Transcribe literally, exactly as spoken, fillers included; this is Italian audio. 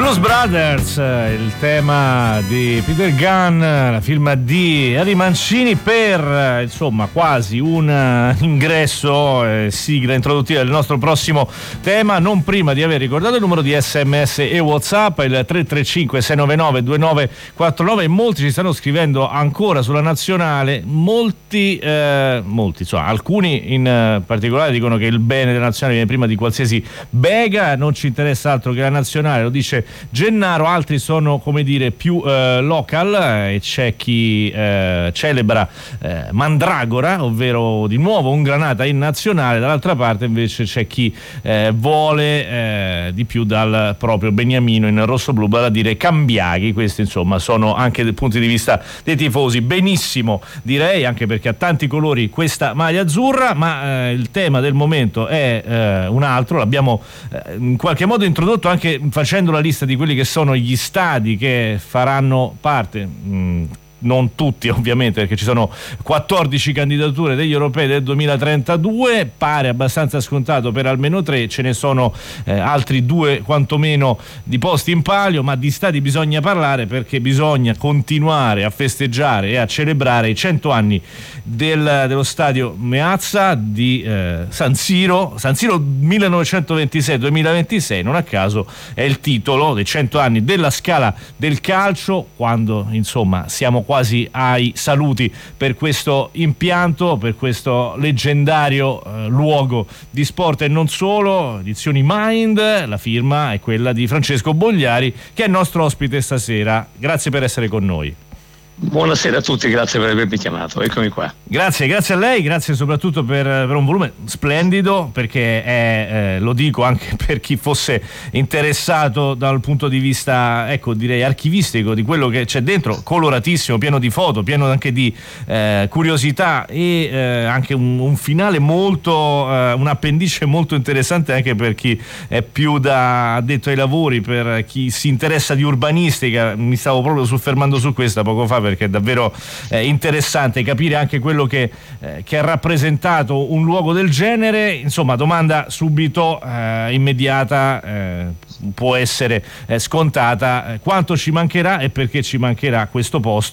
Blues Brothers, il tema di Peter Gunn, la firma di Harry Mancini per insomma quasi un ingresso, eh, sigla introduttiva del nostro prossimo tema, non prima di aver ricordato il numero di sms e WhatsApp, il tre tre cinque sei nove nove due nove quattro nove. Molti ci stanno scrivendo ancora sulla nazionale, molti, eh, molti insomma, alcuni in particolare dicono che il bene della nazionale viene prima di qualsiasi bega, non ci interessa altro che la nazionale, lo dice Gennaro. Altri sono, come dire, più eh, local, eh, e c'è chi eh, celebra eh, Mandragora, ovvero di nuovo un Granata in nazionale. Dall'altra parte invece c'è chi eh, vuole eh, di più dal proprio Beniamino in rossoblu, vale a dire Cambiaghi. Questi insomma sono anche dai punti di vista dei tifosi benissimo, direi, anche perché ha tanti colori questa maglia azzurra, ma eh, il tema del momento è eh, un altro. L'abbiamo eh, in qualche modo introdotto anche facendo la lista di quelli che sono gli stadi che faranno parte, mh, non tutti ovviamente, perché ci sono quattordici candidature degli europei del duemilatrentadue, pare abbastanza scontato per almeno tre, ce ne sono eh, altri due quantomeno di posti in palio, ma di stadi bisogna parlare perché bisogna continuare a festeggiare e a celebrare i cento anni del, dello stadio Meazza di eh, San Siro, San Siro millenovecentoventisei duemilaventisei, non a caso è il titolo dei cento anni della Scala del calcio, quando insomma siamo quasi ai saluti per questo impianto, per questo leggendario eh, luogo di sport e non solo. Edizioni Mind, la firma è quella di Francesco Bogliari, che è il nostro ospite stasera. Grazie per essere con noi. Buonasera a tutti, grazie per avermi chiamato, eccomi qua. Grazie, grazie a lei, grazie soprattutto per, per un volume splendido, perché è, eh, lo dico anche per chi fosse interessato dal punto di vista, ecco, direi archivistico di quello che c'è dentro, coloratissimo, pieno di foto, pieno anche di eh, curiosità e eh, anche un, un finale molto, eh, un appendice molto interessante anche per chi è più da addetto ai lavori, per chi si interessa di urbanistica. Mi stavo proprio soffermando su questa poco fa, perché è davvero eh, interessante capire anche quello che, eh, che ha rappresentato un luogo del genere. Insomma, domanda subito eh, immediata, eh, può essere eh, scontata: eh, quanto ci mancherà e perché ci mancherà questo posto